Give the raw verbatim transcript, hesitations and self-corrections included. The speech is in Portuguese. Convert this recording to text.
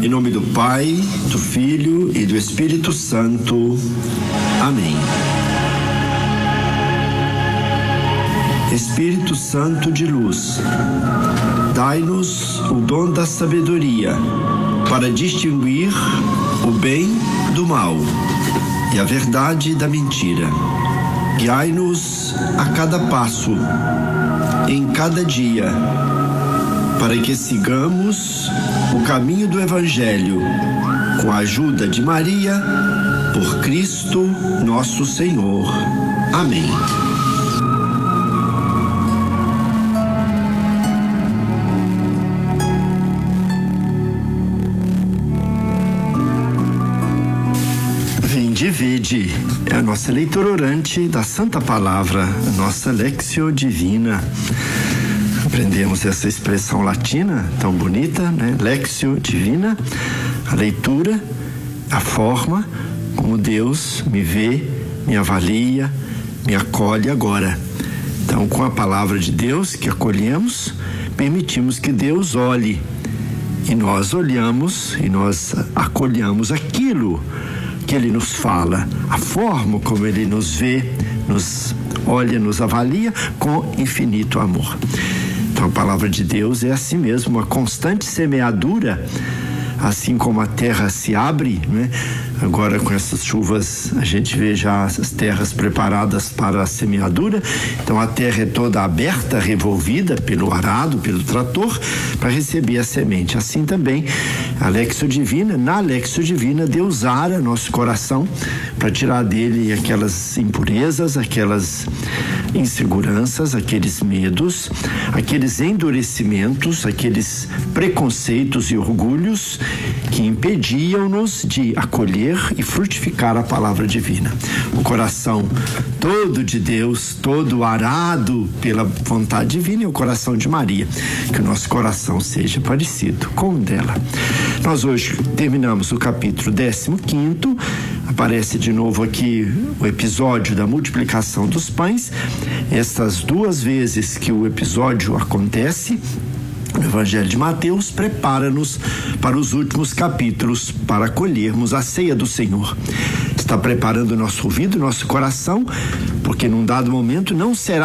Em nome do Pai, do Filho e do Espírito Santo. Amém. Espírito Santo de luz, dai-nos o dom da sabedoria para distinguir o bem do mal e a verdade da mentira. Guiai-nos a cada passo, em cada dia, para que sigamos o caminho do Evangelho, com a ajuda de Maria, por Cristo nosso Senhor. Amém. Vinde e vede, é a nossa leitura orante da Santa Palavra, a nossa Lectio Divina. Aprendemos essa expressão latina tão bonita, né? Lectio Divina, a leitura, a forma como Deus me vê, me avalia, me acolhe agora. Então, com a palavra de Deus que acolhemos, permitimos que Deus olhe. E nós olhamos e nós acolhemos aquilo que Ele nos fala, a forma como Ele nos vê, nos olha, nos avalia com infinito amor. Então a palavra de Deus é assim mesmo, uma constante semeadura, assim como a terra se abre, né? Agora com essas chuvas a gente vê já as terras preparadas para a semeadura. Então a terra é toda aberta, revolvida pelo arado, pelo trator, para receber a semente. Assim também a Lectio Divina, na Lectio Divina, Deus ara nosso coração para tirar dele aquelas impurezas, aquelas inseguranças, aqueles medos, aqueles endurecimentos, aqueles preconceitos e orgulhos que impediam-nos de acolher e frutificar a palavra divina. O coração todo de Deus, todo arado pela vontade divina, é o coração de Maria. Que o nosso coração seja parecido com o dela. Nós hoje terminamos o capítulo décimo quinto, aparece de novo aqui o episódio da multiplicação dos pães. Estas duas vezes que o episódio acontece, o Evangelho de Mateus prepara-nos para os últimos capítulos, para acolhermos a ceia do Senhor. Está preparando o nosso ouvido, nosso coração, porque num dado momento não será